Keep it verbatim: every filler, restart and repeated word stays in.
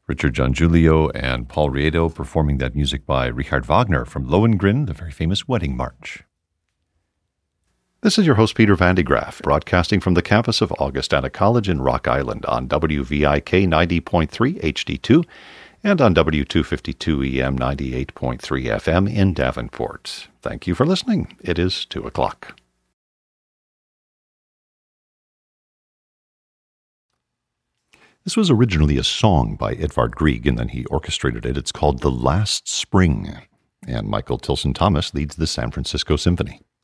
Richard John Giulio and Paul Riedo performing that music by Richard Wagner from Lohengrin, the very famous Wedding March. This is your host, Peter Van de Graaff, broadcasting from the campus of Augustana College in Rock Island on W V I K ninety point three H D two and on W two fifty-two E M ninety-eight point three F M in Davenport. Thank you for listening. It is two o'clock. This was originally a song by Edvard Grieg, and then he orchestrated it. It's called The Last Spring, and Michael Tilson Thomas leads the San Francisco Symphony.